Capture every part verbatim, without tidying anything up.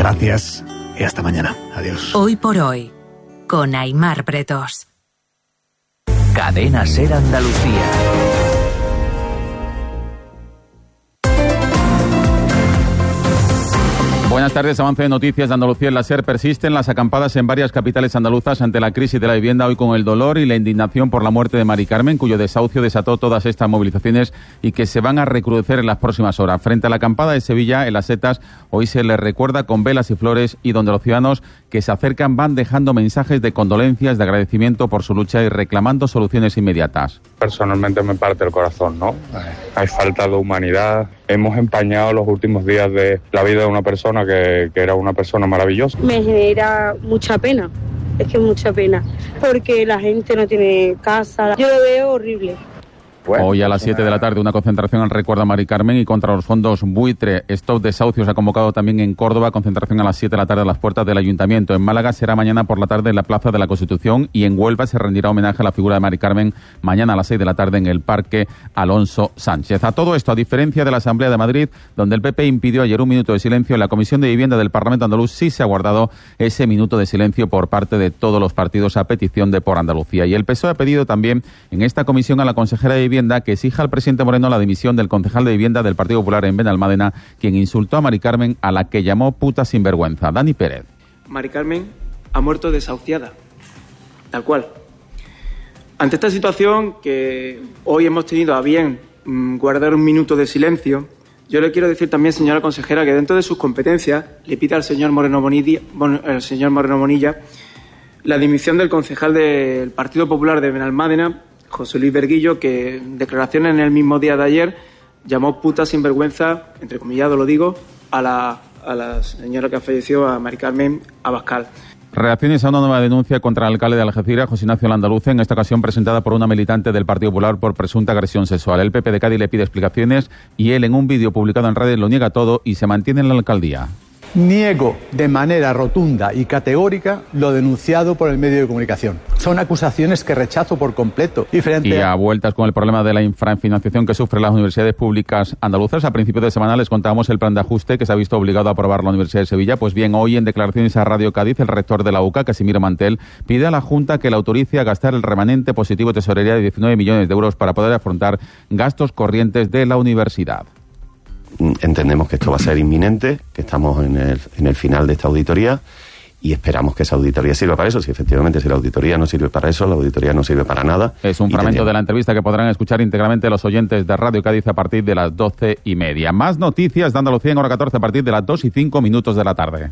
Gracias y hasta mañana. Adiós. Hoy por hoy, con Aimar Bretos. Cadena SER Andalucía. Buenas tardes. Avance de noticias de Andalucía en la SER. Persisten las acampadas en varias capitales andaluzas ante la crisis de la vivienda, hoy con el dolor y la indignación por la muerte de Mari Carmen, cuyo desahucio desató todas estas movilizaciones y que se van a recrudecer en las próximas horas. Frente a la acampada de Sevilla, en Las Setas, hoy se les recuerda con velas y flores, y donde los ciudadanos que se acercan van dejando mensajes de condolencias, de agradecimiento por su lucha y reclamando soluciones inmediatas. Personalmente me parte el corazón, ¿no? Hay falta de humanidad. Hemos empañado los últimos días de la vida de una persona que, que era una persona maravillosa. Me genera mucha pena, es que mucha pena, porque la gente no tiene casa. Yo lo veo horrible. Bueno, hoy a las siete de la tarde una concentración al recuerdo a Mari Carmen y contra los fondos buitre. Stop Desahucios ha convocado también en Córdoba concentración a las siete de la tarde a las puertas del Ayuntamiento. En Málaga será mañana por la tarde en la Plaza de la Constitución, y en Huelva se rendirá homenaje a la figura de Mari Carmen mañana a las seis de la tarde en el Parque Alonso Sánchez. A todo esto, a diferencia de la Asamblea de Madrid, donde el P P impidió ayer un minuto de silencio, en la Comisión de Vivienda del Parlamento andaluz sí se ha guardado ese minuto de silencio por parte de todos los partidos a petición de Por Andalucía. Y el P S O E ha pedido también en esta comisión a la consejera de Vivienda que exija al presidente Moreno la dimisión del concejal de Vivienda del Partido Popular en Benalmádena, quien insultó a Mari Carmen, a la que llamó puta sinvergüenza. Dani Pérez. Mari Carmen ha muerto desahuciada, tal cual. Ante esta situación, que hoy hemos tenido a bien mmm, guardar un minuto de silencio, yo le quiero decir también, señora consejera, que dentro de sus competencias le pida al señor Moreno Bonilla, bon, el señor Moreno Bonilla la dimisión del concejal del Partido Popular de Benalmádena, José Luis Berguillo, que en declaraciones en el mismo día de ayer llamó puta sinvergüenza, entrecomillado lo digo, a la, a la señora que falleció, a Mari Carmen Abascal. Reacciones a una nueva denuncia contra el alcalde de Algeciras, José Ignacio Landaluce, en esta ocasión presentada por una militante del Partido Popular por presunta agresión sexual. El P P de Cádiz le pide explicaciones y él, en un vídeo publicado en redes, lo niega todo y se mantiene en la alcaldía. Niego de manera rotunda y categórica lo denunciado por el medio de comunicación. Son acusaciones que rechazo por completo. Y, frente y a vueltas con el problema de la infrafinanciación que sufren las universidades públicas andaluzas, a principios de semana les contábamos el plan de ajuste que se ha visto obligado a aprobar la Universidad de Sevilla. Pues bien, hoy en declaraciones a Radio Cádiz, el rector de la U C A, Casimiro Mantel, pide a la Junta que la autorice a gastar el remanente positivo de tesorería de diecinueve millones de euros para poder afrontar gastos corrientes de la universidad. Entendemos que esto va a ser inminente, que estamos en el, en el final de esta auditoría y esperamos que esa auditoría sirva para eso. Si efectivamente si la auditoría no sirve para eso, la auditoría no sirve para nada. Es un fragmento tendría... de la entrevista que podrán escuchar íntegramente los oyentes de Radio Cádiz a partir de las doce y media. Más noticias de Andalucía en hora catorce a partir de las dos y cinco minutos de la tarde.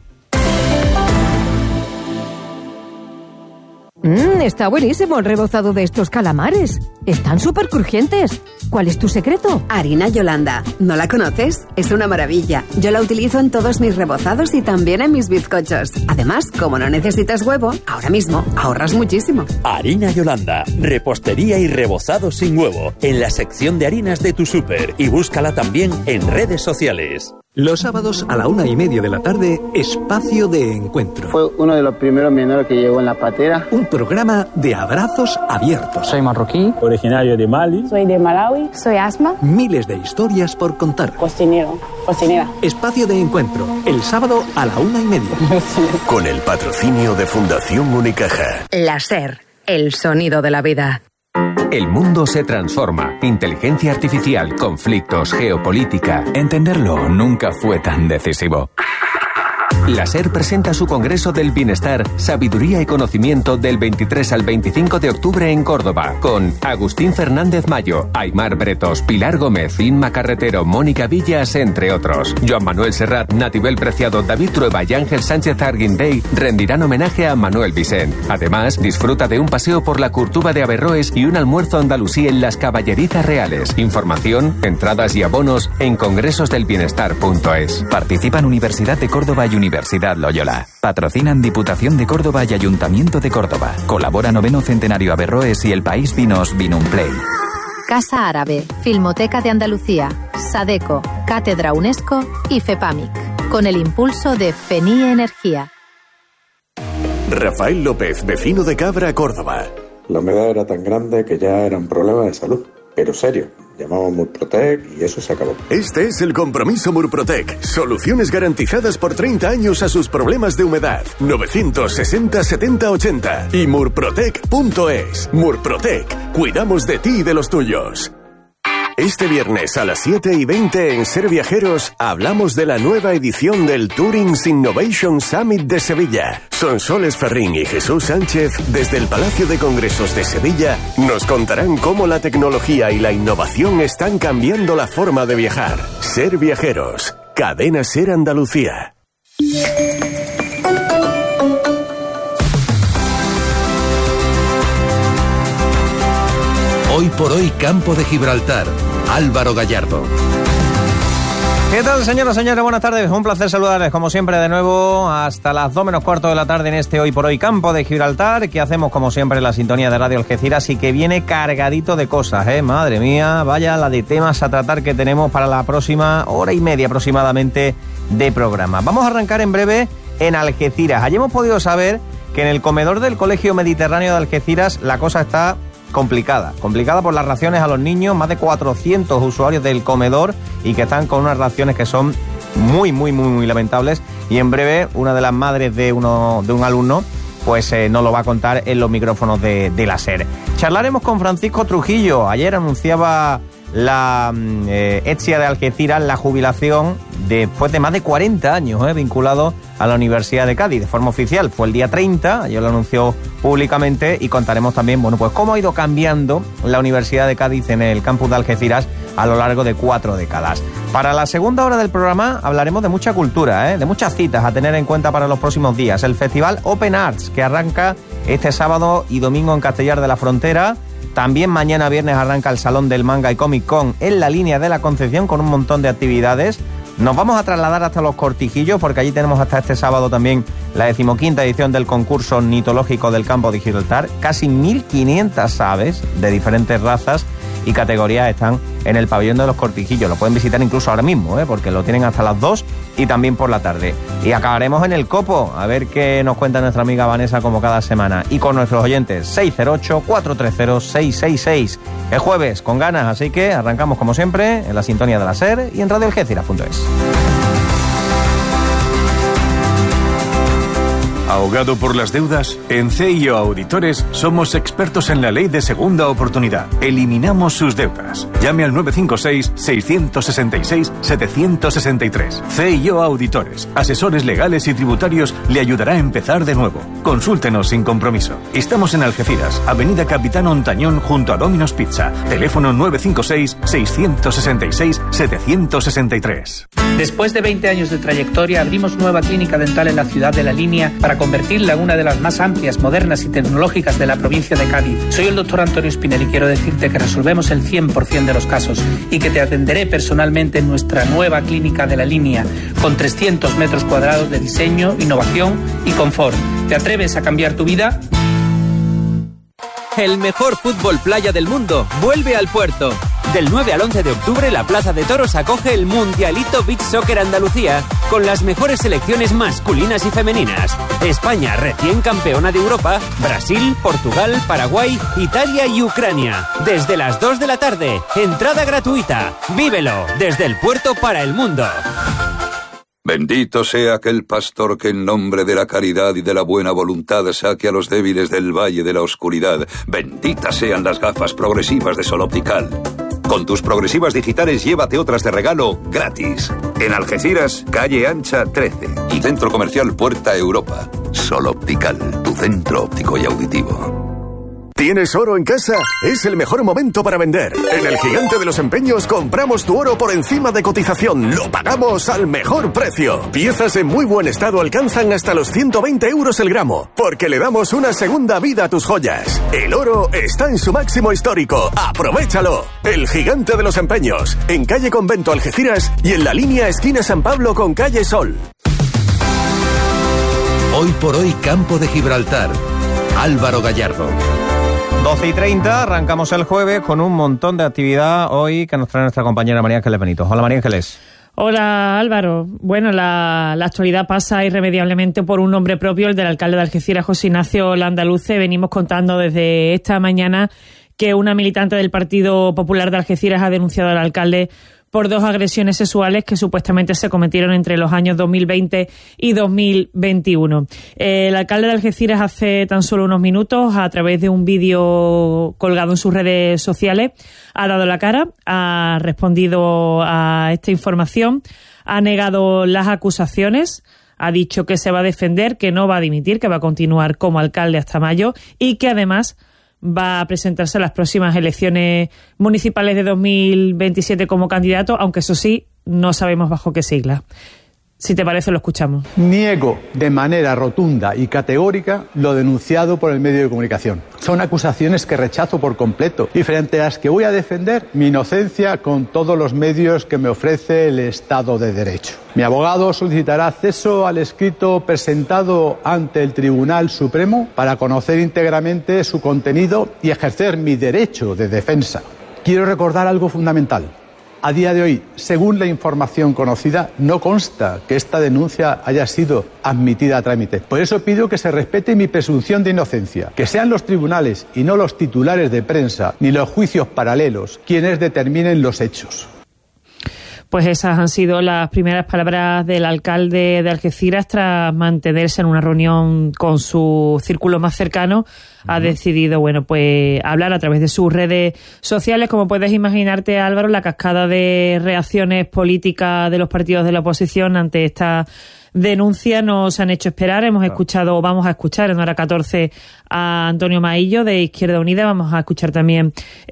Mmm, está buenísimo el rebozado de estos calamares. Están súper crujientes. ¿Cuál es tu secreto? Harina Yolanda. ¿No la conoces? Es una maravilla. Yo la utilizo en todos mis rebozados y también en mis bizcochos. Además, como no necesitas huevo, ahora mismo ahorras muchísimo. Harina Yolanda. Repostería y rebozado sin huevo. En la sección de harinas de tu súper. Y búscala también en redes sociales. Los sábados a la una y media de la tarde, Espacio de Encuentro. Fue uno de los primeros menores que llegó en la patera. Un programa de abrazos abiertos. Soy marroquí, originario de Mali. Soy de Malawi, soy Asma. Miles de historias por contar. Cocinero, cocinera. Espacio de Encuentro, el sábado a la una y media. Con el patrocinio de Fundación Unicaja. La SER, el sonido de la vida. El mundo se transforma. Inteligencia artificial, conflictos, geopolítica. Entenderlo nunca fue tan decisivo. La SER presenta su Congreso del Bienestar, Sabiduría y Conocimiento del veintitrés al veinticinco de octubre en Córdoba, con Agustín Fernández Mayo, Aimar Bretos, Pilar Gómez, Inma Carretero, Mónica Villas, entre otros. Joan Manuel Serrat, Natibel Preciado, David Trueba y Ángel Sánchez Arguindey rendirán homenaje a Manuel Vicent. Además, disfruta de un paseo por la Curtuba de Averroes y un almuerzo andalusí en las Caballerizas Reales. Información, entradas y abonos en congresos del bienestar punto es. Participan Universidad de Córdoba y Universidad Loyola. Patrocinan Diputación de Córdoba y Ayuntamiento de Córdoba. Colabora Noveno Centenario Averroes y El País Vinos Vinumplay. Casa Árabe, Filmoteca de Andalucía, Sadeco, Cátedra UNESCO y FEPAMIC. Con el impulso de FENIE Energía. Rafael López, vecino de Cabra, Córdoba. La humedad era tan grande que ya era un problema de salud, pero serio. llamamos Murprotec y eso se acabó. Este es el compromiso Murprotec. Soluciones garantizadas por treinta años a sus problemas de humedad. novecientos sesenta setenta ochenta y murprotec punto es. Murprotec. Cuidamos de ti y de los tuyos. Este viernes a las siete y veinte en Ser Viajeros hablamos de la nueva edición del Tourings Innovation Summit de Sevilla. Sonsoles Ferrín y Jesús Sánchez, desde el Palacio de Congresos de Sevilla, nos contarán cómo la tecnología y la innovación están cambiando la forma de viajar. Ser Viajeros, Cadena Ser Andalucía. Hoy por hoy, Campo de Gibraltar. Álvaro Gallardo. ¿Qué tal, señoras y señores? Buenas tardes. Un placer saludarles, como siempre, de nuevo hasta las dos menos cuarto de la tarde en este Hoy por Hoy Campo de Gibraltar, que hacemos, como siempre, en la sintonía de Radio Algeciras y que viene cargadito de cosas, ¿eh? Madre mía, vaya la de temas a tratar que tenemos para la próxima hora y media aproximadamente de programa. Vamos a arrancar en breve en Algeciras. Allí hemos podido saber que en el comedor del Colegio Mediterráneo de Algeciras la cosa está complicada, complicada por las raciones a los niños, más de cuatrocientos usuarios del comedor y que están con unas raciones que son muy, muy, muy, muy lamentables, y en breve una de las madres de uno de un alumno pues eh, nos lo va a contar en los micrófonos de, de la SER. Charlaremos con Francisco Trujillo. Ayer anunciaba la eh, Etsia de Algeciras la jubilación después de más de cuarenta años eh, vinculado a la Universidad de Cádiz de forma oficial. Fue el día treinta, ayer lo anunció públicamente, y contaremos también, bueno, pues cómo ha ido cambiando la Universidad de Cádiz en el campus de Algeciras a lo largo de cuatro décadas. Para la segunda hora del programa hablaremos de mucha cultura, ¿eh? de muchas citas a tener en cuenta para los próximos días. El Festival Open Arts, que arranca este sábado y domingo en Castellar de la Frontera. También mañana viernes arranca el Salón del Manga y Comic Con en la Línea de la Concepción, con un montón de actividades. Nos vamos a trasladar hasta Los Cortijillos, porque allí tenemos hasta este sábado también la decimoquinta edición del concurso ornitológico del Campo de Gibraltar. Casi mil quinientas aves de diferentes razas y categorías están en el pabellón de Los Cortijillos. Lo pueden visitar incluso ahora mismo, ¿eh? porque lo tienen hasta las dos y también por la tarde. Y acabaremos en el Copo, a ver qué nos cuenta nuestra amiga Vanessa como cada semana. Y con nuestros oyentes, seis cero ocho, cuatro tres cero, seis seis seis. Es jueves, con ganas, así que arrancamos como siempre en la sintonía de la SER y en radio algeciras punto es. ¿Ahogado por las deudas? En C I O Auditores somos expertos en la ley de segunda oportunidad. Eliminamos sus deudas. Llame al nueve cinco seis, seis seis seis, siete seis tres. C I O Auditores, asesores legales y tributarios, le ayudará a empezar de nuevo. Consúltenos sin compromiso. Estamos en Algeciras, Avenida Capitán Ontañón, junto a Domino's Pizza. Teléfono nueve cinco seis, seis seis seis, siete seis tres. Después de veinte años de trayectoria, abrimos nueva clínica dental en la ciudad de La Línea para convertirla en una de las más amplias, modernas y tecnológicas de la provincia de Cádiz. Soy el doctor Antonio Espinel y quiero decirte que resolvemos el cien por ciento de los casos y que te atenderé personalmente en nuestra nueva clínica de La Línea, con trescientos metros cuadrados de diseño, innovación y confort. ¿Te atreves a cambiar tu vida? El mejor fútbol playa del mundo vuelve al puerto. Del nueve al once de octubre, la Plaza de Toros acoge el Mundialito Beach Soccer Andalucía, con las mejores selecciones masculinas y femeninas. España, recién campeona de Europa, Brasil, Portugal, Paraguay, Italia y Ucrania. Desde las dos de la tarde, entrada gratuita. Vívelo, desde el puerto para el mundo. Bendito sea aquel pastor que en nombre de la caridad y de la buena voluntad saque a los débiles del valle de la oscuridad. Benditas sean las gafas progresivas de Sol Optical. Con tus progresivas digitales llévate otras de regalo gratis. En Algeciras, calle Ancha trece y Centro Comercial Puerta Europa. Sol Optical, tu centro óptico y auditivo. ¿Tienes oro en casa? Es el mejor momento para vender. En el Gigante de los Empeños compramos tu oro por encima de cotización. Lo pagamos al mejor precio. Piezas en muy buen estado alcanzan hasta los ciento veinte euros el gramo, porque le damos una segunda vida a tus joyas. El oro está en su máximo histórico. ¡Aprovéchalo! El Gigante de los Empeños, en calle Convento Algeciras y en la línea esquina San Pablo con calle Sol. Hoy por hoy, Campo de Gibraltar. Álvaro Gallardo. doce y treinta, arrancamos el jueves con un montón de actividad hoy que nos trae nuestra compañera María Ángeles Benito. Hola, María Ángeles. Hola, Álvaro. Bueno, la, la actualidad pasa irremediablemente por un nombre propio, el del alcalde de Algeciras, José Ignacio Landaluce. Venimos contando desde esta mañana que una militante del Partido Popular de Algeciras ha denunciado al alcalde por dos agresiones sexuales que supuestamente se cometieron entre los años dos mil veinte y dos mil veintiuno. El alcalde de Algeciras hace tan solo unos minutos, a través de un vídeo colgado en sus redes sociales, ha dado la cara, ha respondido a esta información, ha negado las acusaciones, ha dicho que se va a defender, que no va a dimitir, que va a continuar como alcalde hasta mayo y que además va a presentarse a las próximas elecciones municipales de dos mil veintisiete como candidato, aunque eso sí, no sabemos bajo qué sigla. Si te parece, lo escuchamos. Niego de manera rotunda y categórica lo denunciado por el medio de comunicación. Son acusaciones que rechazo por completo y frente a las que voy a defender mi inocencia con todos los medios que me ofrece el Estado de Derecho. Mi abogado solicitará acceso al escrito presentado ante el Tribunal Supremo para conocer íntegramente su contenido y ejercer mi derecho de defensa. Quiero recordar algo fundamental. A día de hoy, según la información conocida, no consta que esta denuncia haya sido admitida a trámite. Por eso pido que se respete mi presunción de inocencia, que sean los tribunales y no los titulares de prensa ni los juicios paralelos quienes determinen los hechos. Pues esas han sido las primeras palabras del alcalde de Algeciras tras mantenerse en una reunión con su círculo más cercano. Ha decidido, bueno, pues hablar a través de sus redes sociales. Como puedes imaginarte, Álvaro, la cascada de reacciones políticas de los partidos de la oposición ante esta denuncia nos han hecho esperar. Hemos escuchado, vamos a escuchar en hora catorce a Antonio Maillo de Izquierda Unida. Vamos a escuchar también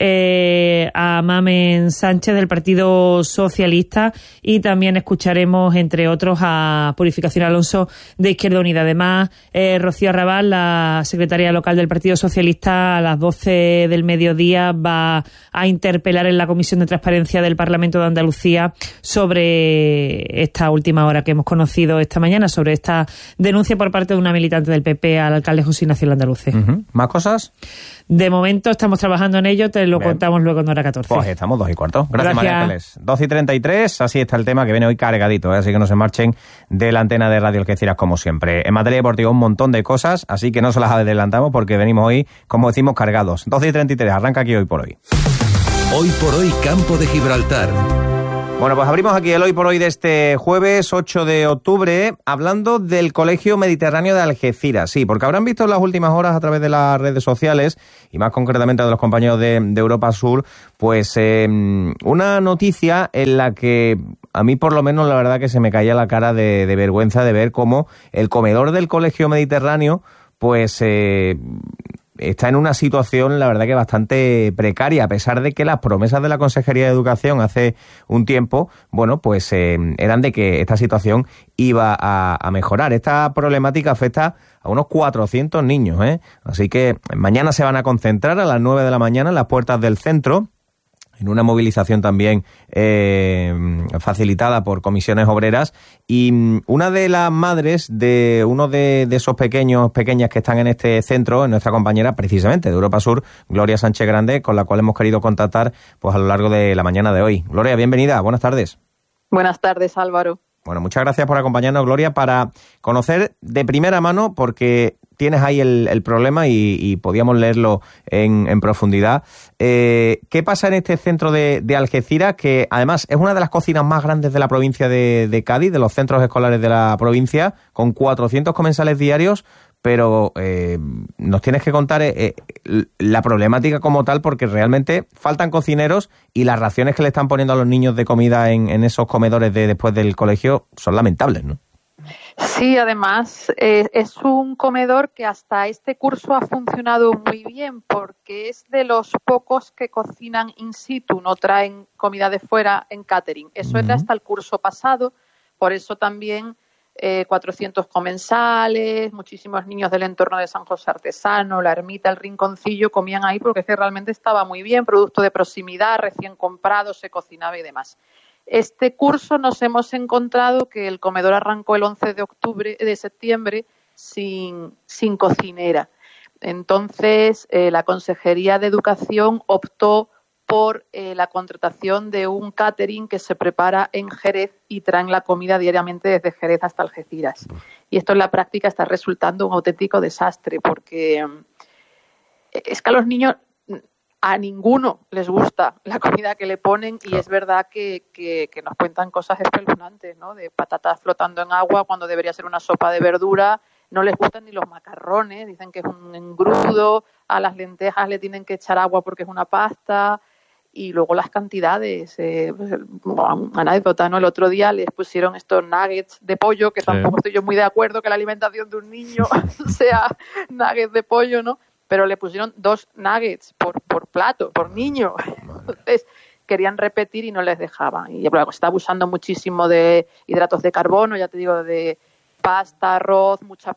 eh, a Mamen Sánchez del Partido Socialista y también escucharemos, entre otros, a Purificación Alonso de Izquierda Unida. Además, eh, Rocío Arrabal, la secretaria local del Partido Socialista, a las doce del mediodía va a interpelar en la Comisión de Transparencia del Parlamento de Andalucía sobre esta última hora que hemos conocido esta mañana, sobre esta denuncia por parte de una militante del P P al alcalde José Ignacio Landaluce. Uh-huh. ¿Más cosas? De momento estamos trabajando en ello, te lo Bien. contamos luego en hora catorce. Pues estamos dos y cuarto. Gracias, Gracias. María Ángeles. doce y treinta y tres, así está el tema que viene hoy cargadito, ¿eh? Así que no se marchen de la antena de Radio Algeciras como siempre. En materia deportiva un montón de cosas, así que no se las adelantamos porque venimos hoy, como decimos, cargados. doce y treinta y tres, arranca aquí Hoy por Hoy. Hoy por Hoy, Campo de Gibraltar. Bueno, pues abrimos aquí el Hoy por Hoy de este jueves ocho de octubre hablando del Colegio Mediterráneo de Algeciras. Sí, porque habrán visto en las últimas horas a través de las redes sociales y más concretamente de los compañeros de, de Europa Sur, pues eh, una noticia en la que a mí por lo menos la verdad que se me caía la cara de, de vergüenza de ver cómo el comedor del Colegio Mediterráneo pues eh, está en una situación, la verdad que bastante precaria, a pesar de que las promesas de la Consejería de Educación hace un tiempo, bueno, pues eh, eran de que esta situación iba a, a mejorar. Esta problemática afecta a unos cuatrocientos niños, ¿eh? Así que mañana se van a concentrar a las nueve de la mañana en las puertas del centro, en una movilización también eh, facilitada por comisiones obreras, y una de las madres de uno de, de esos pequeños, pequeñas que están en este centro, es nuestra compañera precisamente de Europa Sur, Gloria Sánchez Grande, con la cual hemos querido contactar pues a lo largo de la mañana de hoy. Gloria, bienvenida, buenas tardes. Buenas tardes, Álvaro. Bueno, muchas gracias por acompañarnos, Gloria, para conocer de primera mano, porque tienes ahí el, el problema y, y podíamos leerlo en, en profundidad. Eh, ¿Qué pasa en este centro de, de Algeciras, que además es una de las cocinas más grandes de la provincia de, de Cádiz, de los centros escolares de la provincia, con cuatrocientos comensales diarios, pero eh, nos tienes que contar eh, la problemática como tal, porque realmente faltan cocineros y las raciones que le están poniendo a los niños de comida en, en esos comedores de después del colegio son lamentables, ¿no? Sí, además eh, es un comedor que hasta este curso ha funcionado muy bien, porque es de los pocos que cocinan in situ, no traen comida de fuera en catering. Eso uh-huh. era hasta el curso pasado, por eso también eh, cuatrocientos comensales, muchísimos niños del entorno de San José Artesano, La Ermita, El Rinconcillo, comían ahí porque es que realmente estaba muy bien, producto de proximidad, recién comprado, se cocinaba y demás. Este curso nos hemos encontrado que el comedor arrancó el once de octubre, de septiembre, sin, sin cocinera. Entonces, eh, la Consejería de Educación optó por eh, la contratación de un catering que se prepara en Jerez y traen la comida diariamente desde Jerez hasta Algeciras. Y esto en la práctica está resultando un auténtico desastre, porque eh, es que a los niños A ninguno les gusta la comida que le ponen y Claro. es verdad que, que, que nos cuentan cosas espeluznantes, ¿no? De patatas flotando en agua cuando debería ser una sopa de verdura. No les gustan ni los macarrones, dicen que es un engrudo. A las lentejas le tienen que echar agua porque es una pasta. Y luego las cantidades. Eh, pues, una anécdota, ¿no? El otro día les pusieron estos nuggets de pollo, que Sí. tampoco estoy yo muy de acuerdo que la alimentación de un niño sea nuggets de pollo, ¿no? Pero le pusieron dos nuggets por, por plato, por niño. Entonces querían repetir y no les dejaban. Y bueno, se está abusando muchísimo de hidratos de carbono, ya te digo, de pasta, arroz, mucha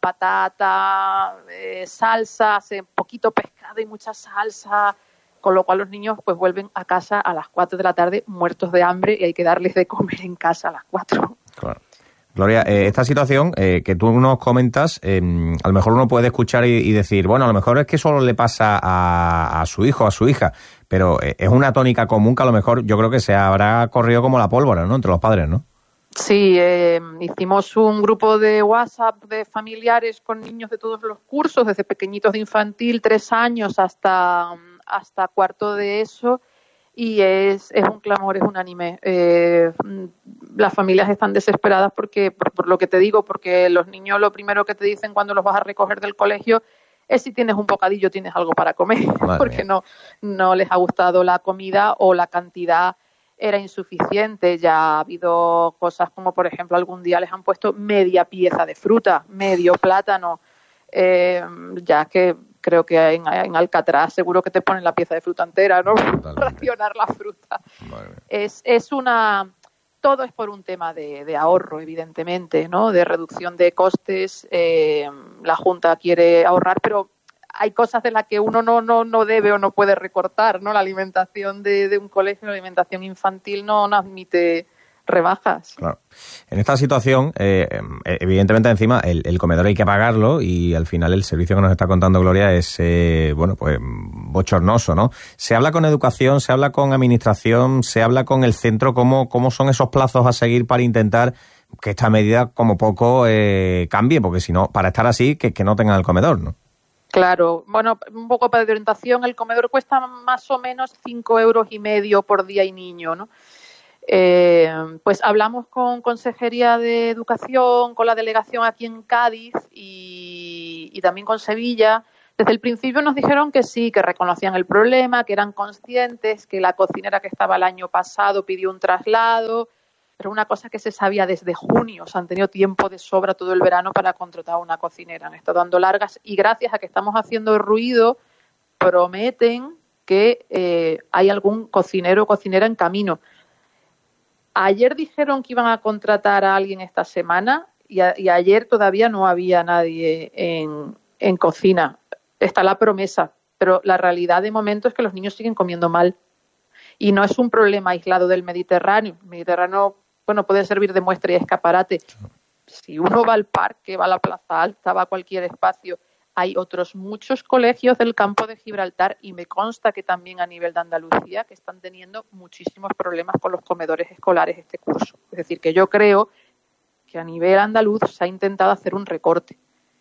patata, eh, salsa, hace poquito pescado y mucha salsa, con lo cual los niños pues vuelven a casa a las cuatro de la tarde muertos de hambre y hay que darles de comer en casa a las cuatro. Claro. Gloria, eh, esta situación eh, que tú nos comentas, eh, a lo mejor uno puede escuchar y, y decir, bueno, a lo mejor es que solo le pasa a, a su hijo, a su hija, pero eh, es una tónica común que a lo mejor yo creo que se habrá corrido como la pólvora, ¿no?, entre los padres, ¿no? Sí, eh, hicimos un grupo de WhatsApp de familiares con niños de todos los cursos, desde pequeñitos de infantil, tres años, hasta, hasta cuarto de eso, y es, es un clamor, es unánime. Eh, las familias están desesperadas porque, por, por lo que te digo, porque los niños lo primero que te dicen cuando los vas a recoger del colegio es si tienes un bocadillo, tienes algo para comer, Madre porque mía. no, no les ha gustado la comida o la cantidad era insuficiente. Ya ha habido cosas como, por ejemplo, algún día les han puesto media pieza de fruta, medio plátano, eh, ya que creo que en, en Alcatraz seguro que te ponen la pieza de fruta entera, ¿no? Racionar la fruta. Es, es una... Todo es por un tema de, de ahorro, evidentemente, ¿no? De reducción de costes. Eh, la Junta quiere ahorrar, pero hay cosas de las que uno no, no, no debe o no puede recortar, ¿no? La alimentación de, de un colegio, la alimentación infantil no, no admite rebajas. Claro. En esta situación, eh, evidentemente encima el, el comedor hay que pagarlo y al final el servicio que nos está contando Gloria es, eh, bueno, pues bochornoso, ¿no? Se habla con educación, se habla con administración, se habla con el centro, ¿cómo, cómo son esos plazos a seguir para intentar que esta medida como poco eh, cambie? Porque si no, para estar así, que, que no tengan el comedor, ¿no? Claro, bueno, un poco para de orientación, el comedor cuesta más o menos cinco euros y medio por día y niño, ¿no? Eh, pues hablamos con Consejería de Educación, con la delegación aquí en Cádiz y, y también con Sevilla. Desde el principio nos dijeron que sí, que reconocían el problema, que eran conscientes, que la cocinera que estaba el año pasado pidió un traslado, pero una cosa que se sabía desde junio, o sea, han tenido tiempo de sobra todo el verano para contratar una cocinera, han estado dando largas y gracias a que estamos haciendo ruido, prometen que eh, hay algún cocinero o cocinera en camino. Ayer dijeron que iban a contratar a alguien esta semana y, a, y ayer todavía no había nadie en, en cocina. Está la promesa, pero la realidad de momento es que los niños siguen comiendo mal. Y no es un problema aislado del Mediterráneo. El Mediterráneo, bueno, puede servir de muestra y escaparate. Si uno va al parque, va a la Plaza Alta, va a cualquier espacio, hay otros muchos colegios del campo de Gibraltar y me consta que también a nivel de Andalucía que están teniendo muchísimos problemas con los comedores escolares este curso. Es decir, que yo creo que a nivel andaluz se ha intentado hacer un recorte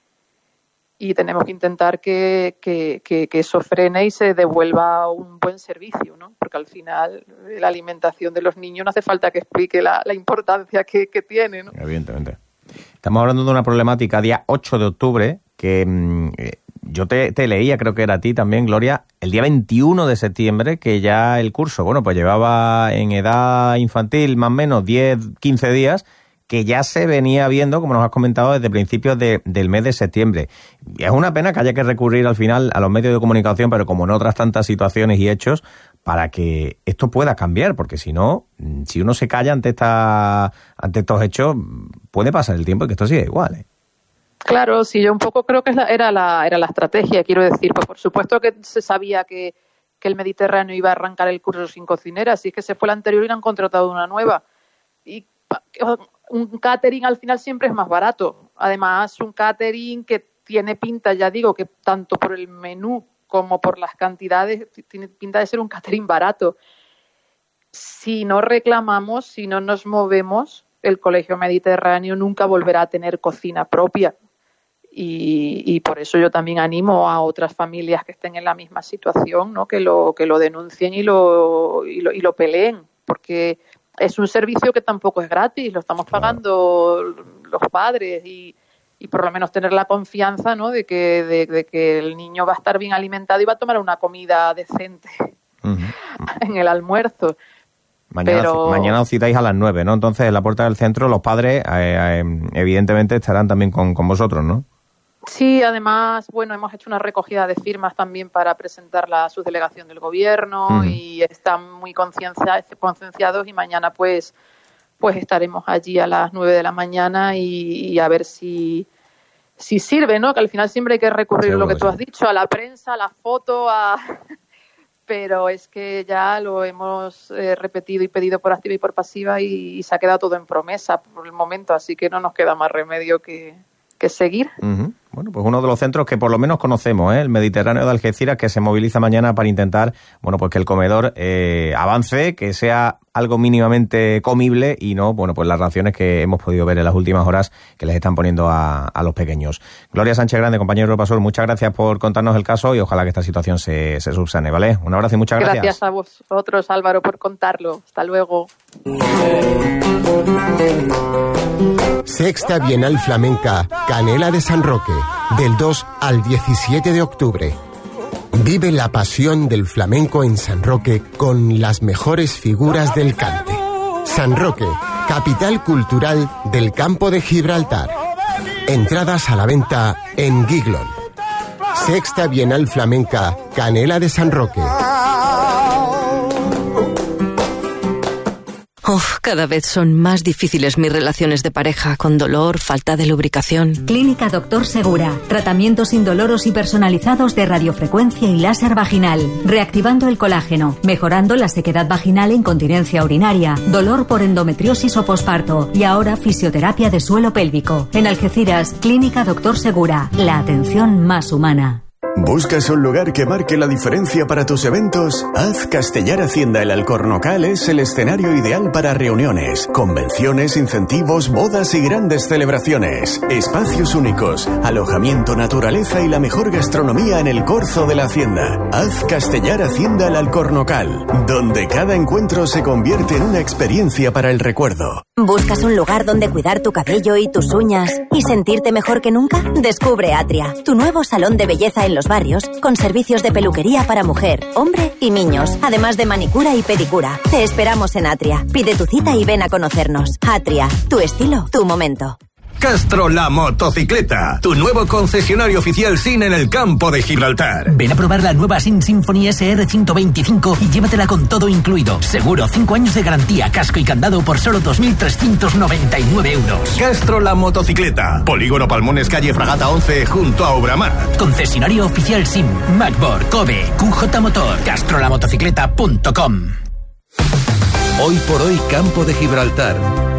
y tenemos que intentar que, que, que, que eso frene y se devuelva un buen servicio, ¿no? Porque al final la alimentación de los niños no hace falta que explique la, la importancia que, que tiene, ¿no? Evidentemente. Estamos hablando de una problemática día ocho de octubre que mmm, yo te, te leía, creo que era a ti también, Gloria, el día veintiuno de septiembre, que ya el curso, bueno, pues llevaba en edad infantil más o menos diez, quince días, que ya se venía viendo, como nos has comentado, desde principios de, del mes de septiembre. Y es una pena que haya que recurrir al final a los medios de comunicación, pero como en otras tantas situaciones y hechos, para que esto pueda cambiar, porque si no, si uno se calla ante esta, ante estos hechos, puede pasar el tiempo y que esto siga igual, ¿eh? Claro, sí, yo un poco creo que era la, era la estrategia, quiero decir, pues por supuesto que se sabía que, que el Mediterráneo iba a arrancar el curso sin cocinera, así es que se fue la anterior y han contratado una nueva. Y un catering al final siempre es más barato, además un catering que tiene pinta, ya digo, que tanto por el menú como por las cantidades, tiene pinta de ser un catering barato. Si no reclamamos, si no nos movemos, el Colegio Mediterráneo nunca volverá a tener cocina propia. Y, y por eso yo también animo a otras familias que estén en la misma situación, ¿no? que lo que lo denuncien y lo, y lo, y lo peleen, porque es un servicio que tampoco es gratis, lo estamos pagando los padres y, y por lo menos tener la confianza, ¿no? de, que, de, de que el niño va a estar bien alimentado y va a tomar una comida decente uh-huh. en el almuerzo. Mañana, Pero... mañana os citáis a las nueve, ¿no? Entonces en la puerta del centro los padres eh, eh, evidentemente estarán también con, con vosotros, ¿no? Sí, además, bueno, hemos hecho una recogida de firmas también para presentarla a su delegación del gobierno uh-huh. y están muy concienciados y mañana pues pues estaremos allí a las nueve de la mañana y, y a ver si, si sirve, ¿no? Que al final siempre hay que recurrir a lo que tú has dicho, a la prensa, a la foto, a... pero es que ya lo hemos eh, repetido y pedido por activa y por pasiva y, y se ha quedado todo en promesa por el momento, así que no nos queda más remedio que... que seguir. Uh-huh. Bueno, pues uno de los centros que por lo menos conocemos, ¿eh? El Mediterráneo de Algeciras, que se moviliza mañana para intentar, bueno, pues que el comedor eh, avance, que sea algo mínimamente comible y no, bueno, pues las raciones que hemos podido ver en las últimas horas que les están poniendo a, a los pequeños. Gloria Sánchez Grande, compañero de Europa Sur, muchas gracias por contarnos el caso y ojalá que esta situación se, se subsane, ¿vale? Un abrazo y muchas gracias. Gracias a vosotros, Álvaro, por contarlo. Hasta luego. Sexta Bienal Flamenca Canela de San Roque, del dos al diecisiete de octubre. Vive la pasión del flamenco en San Roque con las mejores figuras del cante. San Roque, capital cultural del Campo de Gibraltar. Entradas a la venta en Giglon. Sexta Bienal Flamenca Canela de San Roque. Uf, cada vez son más difíciles mis relaciones de pareja, con dolor, falta de lubricación. Clínica Doctor Segura. Tratamientos indoloros y personalizados de radiofrecuencia y láser vaginal. Reactivando el colágeno, mejorando la sequedad vaginal e incontinencia urinaria, dolor por endometriosis o posparto y ahora fisioterapia de suelo pélvico. En Algeciras, Clínica Doctor Segura. La atención más humana. ¿Buscas un lugar que marque la diferencia para tus eventos? Haz Castellar Hacienda El Alcornocal es el escenario ideal para reuniones, convenciones, incentivos, bodas y grandes celebraciones. Espacios únicos, alojamiento, naturaleza y la mejor gastronomía en el corzo de la Hacienda. Haz Castellar Hacienda El Alcornocal, donde cada encuentro se convierte en una experiencia para el recuerdo. ¿Buscas un lugar donde cuidar tu cabello y tus uñas y sentirte mejor que nunca? Descubre Atria, tu nuevo salón de belleza en los barrios, con servicios de peluquería para mujer, hombre y niños, además de manicura y pedicura. Te esperamos en Atria. Pide tu cita y ven a conocernos. Atria, tu estilo, tu momento. Castro La Motocicleta, tu nuevo concesionario oficial S I N en el Campo de Gibraltar. Ven a probar la nueva S I N Symphony S R ciento veinticinco y llévatela con todo incluido. Seguro, cinco años de garantía, casco y candado por solo dos mil trescientos noventa y nueve euros. Castro La Motocicleta, Polígono Palmones, calle Fragata once, junto a Obramar. Concesionario oficial S I M, Macbor, Kobe, Q J Motor, castrolamotocicleta punto com. Hoy por hoy, Campo de Gibraltar.